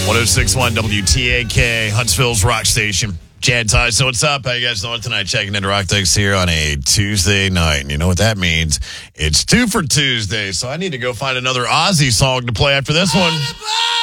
1061 WTAK, Huntsville's rock station. Chad Ty, so what's up? How you guys doing tonight? Checking into Rock Text here on a Tuesday night. And you know what that means? It's 2 for Tuesday, so I need to go find another Ozzy song to play after this one.